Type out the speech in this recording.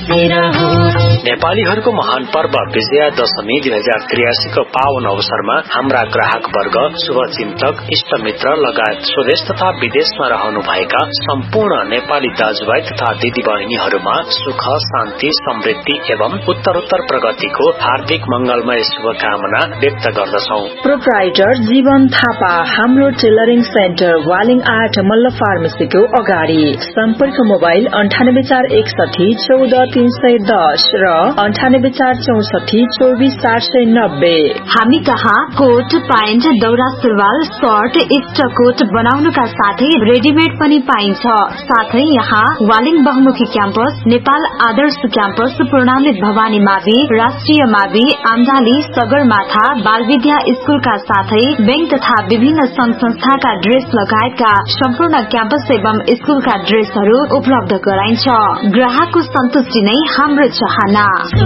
नेपालीहरूको महान पर्व विजया दशमी 2083 को पावन अवसरमा हाम्रा ग्राहक वर्ग, शुभचिन्तक, इष्टमित्र लगायत स्वदेश तथा विदेशमा रहनुभएका सम्पूर्ण नेपाली दाजुभाइ तथा दिदीबहिनीहरूमा सुख, शान्ति, समृद्धि एवं उत्तरोत्तर प्रगतिको हार्दिक मंगलमय शुभकामना व्यक्त गर्दछौ। प्रोप्राइटर जीवन थापा, हाम्रो टेलरिङ सेन्टर, वालिङ 8 मल्ल फार्मेसीको अगाडि। सम्पर्क मोबाइल 9841 14310 र 9864 24790। हामी कहाँ कोट, प्यान्ट, दौरा सुरुवाल, शर्ट, एक्स्ट्रा कोट बनाउनुका साथै रेडीमेड पनि पाइन्छ। साथै यहाँ वालिङ बहुमुखी क्याम्पस, नेपाल आदर्श क्याम्पस, पूर्णामृत भवानी मावि, राष्ट्रिय मावि, आम्दाली, सगरमाथा, बालविद्या स्कूलका साथै बैंक तथा विभिन्न संघ संस्थाका ड्रेस लगायतका सम्पूर्ण क्याम्पस एवं स्कूलका ड्रेसहरू उपलब्ध गराइन्छ। ग्राहकको सन्तुष्टि नै हाम्रो चाहना।